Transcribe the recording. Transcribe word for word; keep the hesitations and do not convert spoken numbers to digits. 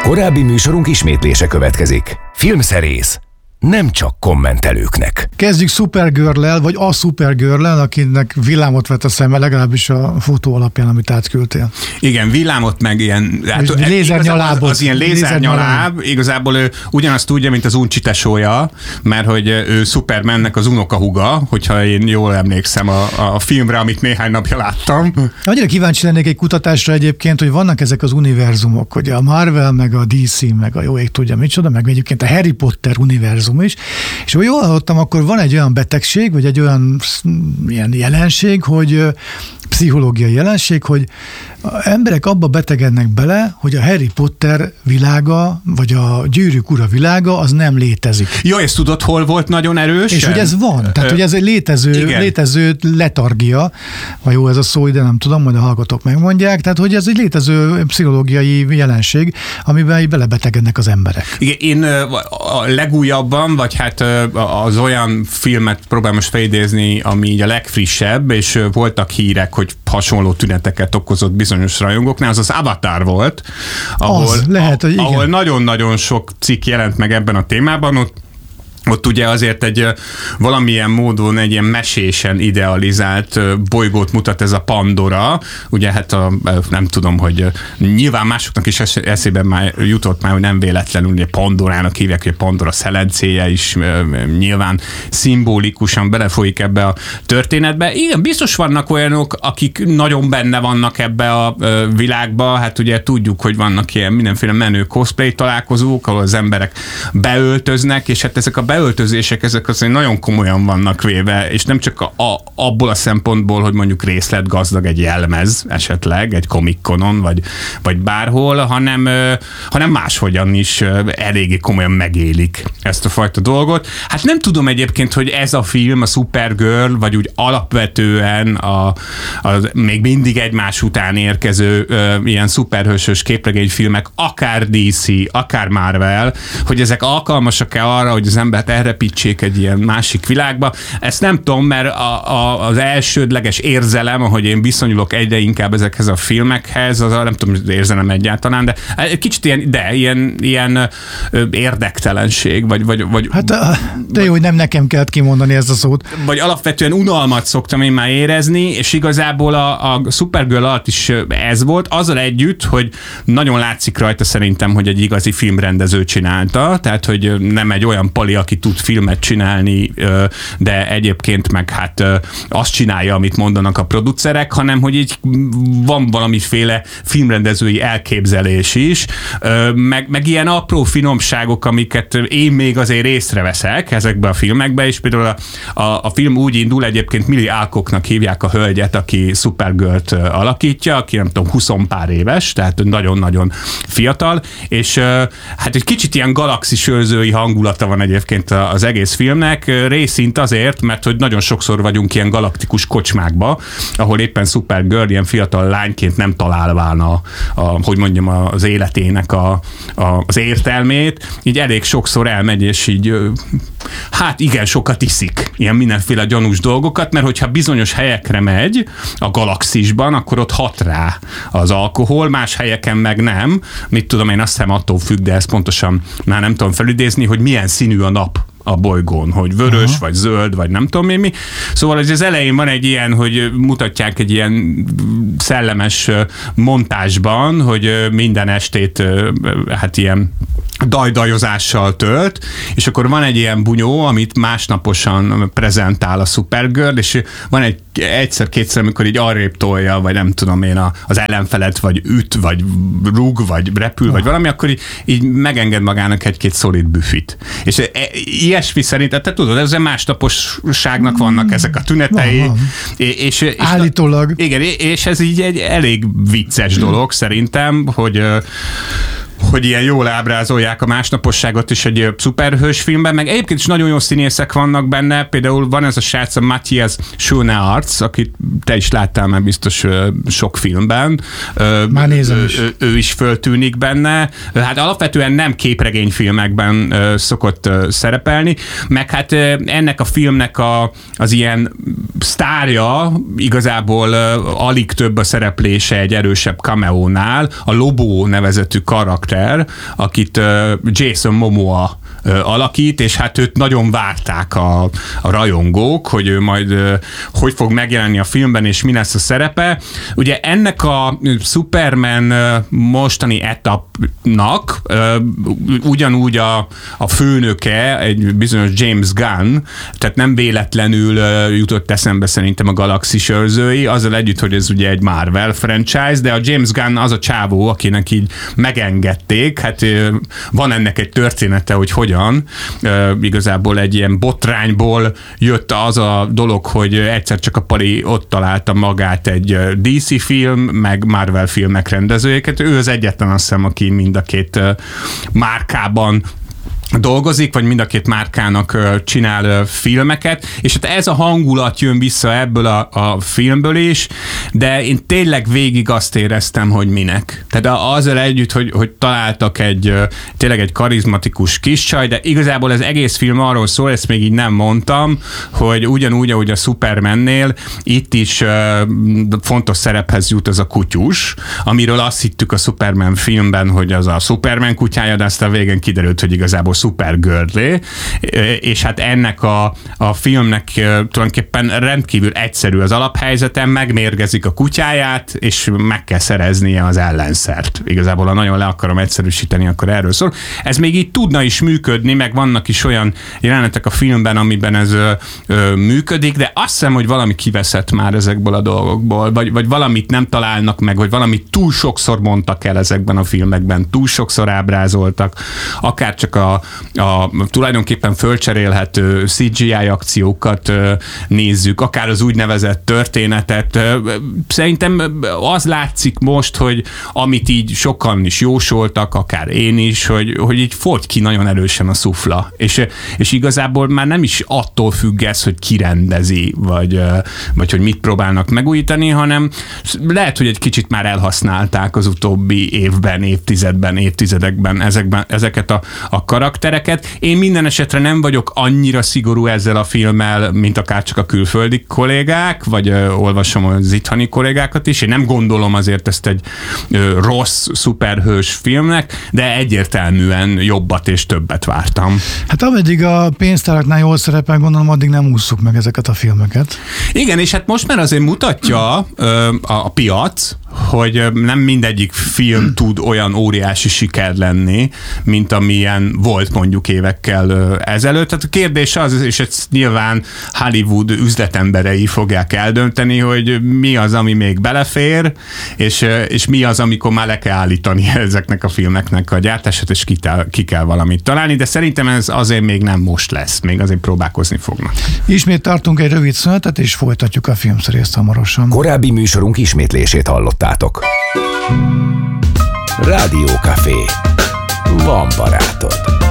Korábbi műsorunk ismétlése következik. Filmszerész. Nem csak kommentelőknek. Kezdjük Supergirl-lel, vagy a Supergirl-lel, akinek villámot vett a szeme, legalábbis a fotó alapján, amit átküldtél. Igen, villámot meg ilyen... Hát, lézernyalábot. Az, az ilyen lézernyaláb, igazából ő ugyanazt tudja, mint az Uncsi tesója, mert hogy ő Supermannek az unokahúga, hogyha én jól emlékszem a, a filmre, amit néhány napja láttam. Annyira kíváncsi lennék egy kutatásra egyébként, hogy vannak ezek az univerzumok, hogy a Marvel, meg a dé cé, meg a jó ég tudja micsoda, meg egyébként a Harry Potter univerzum is, és ha jól hallottam, akkor van egy olyan betegség, vagy egy olyan ilyen jelenség, hogy pszichológiai jelenség, hogy emberek abba betegednek bele, hogy a Harry Potter világa, vagy a Gyűrűk ura világa, az nem létezik. Jó, ezt tudod, hol volt nagyon erős? És hogy ez van. Tehát, hogy ez egy létező, létező letargia, vagy jó ez a szó, de nem tudom, majd a hallgatók megmondják, tehát, hogy ez egy létező pszichológiai jelenség, amiben belebetegednek az emberek. Igen, én a legújabban, vagy hát az olyan filmet próbálom most felidézni, ami így a legfrissebb, és voltak hírek, hogy hasonló tüneteket okozott bizonyos rajongóknál, az az Avatar volt, ahol, az, lehet, hogy igen. ahol nagyon-nagyon sok cikk jelent meg ebben a témában, ott Ott ugye azért egy valamilyen módon egy ilyen mesésen idealizált bolygót mutat ez a Pandora. Ugye hát a, nem tudom, hogy nyilván másoknak is eszében már jutott már, hogy nem véletlenül, hogy Pandorának hívják, hogy a Pandora szelencéje is nyilván szimbolikusan belefolyik ebbe a történetbe. Igen, biztos vannak olyanok, akik nagyon benne vannak ebbe a világba. Hát ugye tudjuk, hogy vannak ilyen mindenféle menő cosplay találkozók, ahol az emberek beöltöznek, és hát ezek a beöltözések, ezek azért nagyon komolyan vannak véve, és nem csak a, a, abból a szempontból, hogy mondjuk részletgazdag egy jelmez esetleg, egy Comic-Conon, vagy, vagy bárhol, hanem, hanem máshogyan is eléggé komolyan megélik ezt a fajta dolgot. Hát nem tudom egyébként, hogy ez a film, a Supergirl, vagy úgy alapvetően a, a még mindig egymás után érkező ö, ilyen szuperhősös képregényfilmek, akár dé cé, akár Marvel, hogy ezek alkalmasak-e arra, hogy az embert elrepítsék egy ilyen másik világba. Ezt nem tudom, mert a, a, az elsődleges érzelem, ahogy én viszonyulok egyre inkább ezekhez a filmekhez, az a, nem tudom, hogy érzelem egyáltalán, de egy kicsit ilyen, de ilyen, ilyen érdektelenség, vagy, vagy, vagy hát de jó, hogy nem nekem kellett kimondani ezt a szót. Vagy alapvetően unalmat szoktam én már érezni, és igazából a, a Supergirl alatt is ez volt, azzal együtt, hogy nagyon látszik rajta szerintem, hogy egy igazi filmrendező csinálta, tehát, hogy nem egy olyan pali, aki tud filmet csinálni, de egyébként meg hát azt csinálja, amit mondanak a producerek, hanem hogy így van valamiféle filmrendezői elképzelés is, meg, meg ilyen apró finomságok, amiket én még azért észreveszek ezekben a filmekben, és például a, a, a film úgy indul, egyébként Millie Alcocknak hívják a hölgyet, aki Supergirlt alakítja, aki nem tudom, húsz pár éves, tehát nagyon-nagyon fiatal, és hát egy kicsit ilyen galaxisőrzői hangulata van egyébként az egész filmnek, részint azért, mert hogy nagyon sokszor vagyunk ilyen galaktikus kocsmákba, ahol éppen Supergirl ilyen fiatal lányként nem találván a, a hogy mondjam, az életének a, a, az értelmét, így elég sokszor elmegy, és így hát igen, sokat iszik ilyen mindenféle gyanús dolgokat, mert hogyha bizonyos helyekre megy a galaxisban, akkor ott hat rá az alkohol, más helyeken meg nem. Mit tudom én, azt hiszem attól függ, de ezt pontosan már nem tudom felidézni, hogy milyen színű a nap a bolygón, hogy vörös, aha, vagy zöld, vagy nem tudom én mi. Szóval az elején van egy ilyen, hogy mutatják egy ilyen szellemes montázsban, hogy minden estét hát ilyen dajdajozással tölt, és akkor van egy ilyen bunyó, amit másnaposan prezentál a Supergirl, és van egy egyszer-kétszer, amikor így arrébb tolja, vagy nem tudom én, az ellenfelet, vagy üt, vagy rúg, vagy repül, vagy valami, akkor így, így megenged magának egy-két szolid büfit. És e, ilyesmi szerint, te tudod, ez a másnaposságnak vannak ezek a tünetei. Van, van. És, és, állítólag. Igen, és ez így egy elég vicces dolog szerintem, hogy hogy ilyen jól ábrázolják a másnaposságot is egy szuperhős filmben, meg egyébként is nagyon jó színészek vannak benne, például van ez a srác, a Matthias Schoenaerts, akit te is láttál már biztos sok filmben. Már nézem is. Ő, ő is föltűnik benne. Hát alapvetően nem képregényfilmekben szokott szerepelni, meg hát ennek a filmnek a, az ilyen sztárja igazából alig több a szereplése egy erősebb cameónál, a Lobo nevezetű karakter, Potter, akit Jason Momoa alakít, és hát őt nagyon várták a, a rajongók, hogy ő majd hogy fog megjelenni a filmben, és mi lesz a szerepe. Ugye ennek a Superman mostani etapnak ugyanúgy a, a főnöke, egy bizonyos James Gunn, tehát nem véletlenül jutott eszembe szerintem a Galaxis őrzői, azzal együtt, hogy ez ugye egy Marvel franchise, de a James Gunn az a csávó, akinek így megengedték, hát van ennek egy története, hogy hogyan. Uh, igazából egy ilyen botrányból jött az a dolog, hogy egyszer csak a pali ott találta magát egy dé cé film, meg Marvel filmek rendezőjéket. Ő az egyetlen, azt hiszem, aki mind a két uh, márkában dolgozik, vagy mind a két márkának csinál filmeket, és hát ez a hangulat jön vissza ebből a, a filmből is, de én tényleg végig azt éreztem, hogy minek. Tehát azzal együtt, hogy, hogy találtak egy tényleg egy karizmatikus kis csaj, de igazából az egész film arról szól, ezt még így nem mondtam, hogy ugyanúgy, ahogy a Supermannél, itt is uh, fontos szerephez jut az a kutyus, amiről azt hittük a Superman filmben, hogy az a Superman kutyája, de aztán végén kiderült, hogy igazából Supergirl-é, és hát ennek a, a filmnek tulajdonképpen rendkívül egyszerű az alaphelyzeten, megmérgezik a kutyáját, és meg kell szereznie az ellenszert. Igazából, ha nagyon le akarom egyszerűsíteni, akkor erről szól. Ez még így tudna is működni, meg vannak is olyan jelenetek a filmben, amiben ez ö, ö, működik, de azt hiszem, hogy valami kiveszett már ezekből a dolgokból, vagy, vagy valamit nem találnak meg, vagy valamit túl sokszor mondtak el ezekben a filmekben, túl sokszor ábrázoltak, akár csak a a tulajdonképpen fölcserélhető cé gé í akciókat nézzük, akár az úgynevezett történetet. Szerintem az látszik most, hogy amit így sokan is jósoltak, akár én is, hogy, hogy így fogy ki nagyon erősen a szufla. És, és igazából már nem is attól függ ez, hogy ki rendezi, vagy, vagy hogy mit próbálnak megújítani, hanem lehet, hogy egy kicsit már elhasználták az utóbbi évben, évtizedben, évtizedekben ezekben, ezeket a, a karaktereket. Én minden esetre nem vagyok annyira szigorú ezzel a filmmel, mint akár csak a külföldi kollégák, vagy ö, olvasom az itthoni kollégákat is. Én nem gondolom azért ezt egy ö, rossz, szuperhős filmnek, de egyértelműen jobbat és többet vártam. Hát ameddig a pénztáraknál jól szerepel, gondolom, addig nem ússzuk meg ezeket a filmeket. Igen, és hát most már azért mutatja ö, a, a piac, hogy nem mindegyik film tud olyan óriási siker lenni, mint amilyen volt mondjuk évekkel ezelőtt. Tehát a kérdés az, és ezt nyilván Hollywood üzletemberei fogják eldönteni, hogy mi az, ami még belefér, és, és mi az, amikor már le kell állítani ezeknek a filmeknek a gyártását, és ki, tel, ki kell valamit találni, de szerintem ez azért még nem most lesz, még azért próbálkozni fognak. Ismét tartunk egy rövid szünetet, és folytatjuk a filmszerészt hamarosan. Korábbi műsorunk ismétlését hallottátok. Rádió Café. Van barátod.